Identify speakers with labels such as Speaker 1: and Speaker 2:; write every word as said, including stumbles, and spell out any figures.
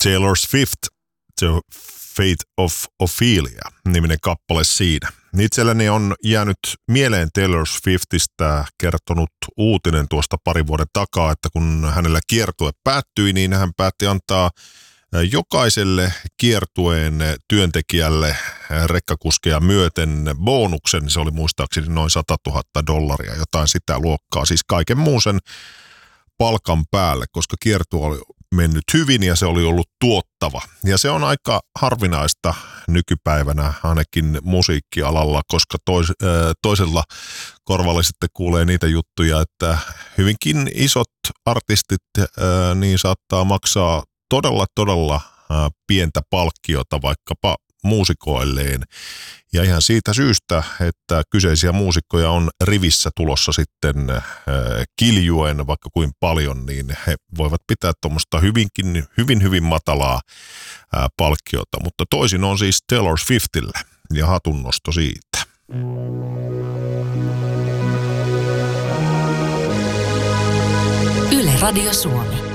Speaker 1: Taylor Swift, The Fate of Ophelia, niminen kappale siinä. Itselläni on jäänyt mieleen Taylor Swiftistä kertonut uutinen tuosta pari vuoden takaa, että kun hänellä kiertue päättyi, niin hän päätti antaa jokaiselle kiertueen työntekijälle rekkakuskeja myöten bonuksen. Se oli muistaakseni noin sata tuhatta dollaria, jotain sitä luokkaa, siis kaiken muun sen palkan päälle, koska kiertue oli mennyt hyvin ja se oli ollut tuottava. Ja se on aika harvinaista nykypäivänä ainakin musiikkialalla, koska tois, äh, toisella korvalla sitten kuulee niitä juttuja, että hyvinkin isot artistit äh, niin saattaa maksaa todella, todella äh, pientä palkkiota vaikkapa muusikoilleen. Ja ihan siitä syystä, että kyseisiä muusikkoja on rivissä tulossa sitten äh, kiljuen vaikka kuin paljon, niin he voivat pitää tuommoista hyvinkin, hyvin, hyvin matalaa äh, palkkiota. Mutta toisin on siis Taylor Swiftillä ja hatunnosto siitä.
Speaker 2: Yle Radio Suomi.